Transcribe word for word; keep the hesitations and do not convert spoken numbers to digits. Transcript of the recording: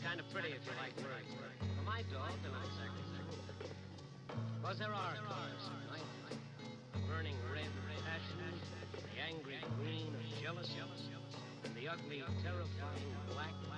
kind of pretty if you like words. For my dog, they're not exactly true. Because there are colors tonight. The burning red of passion, the angry green of jealousy, and the ugly, terrifying black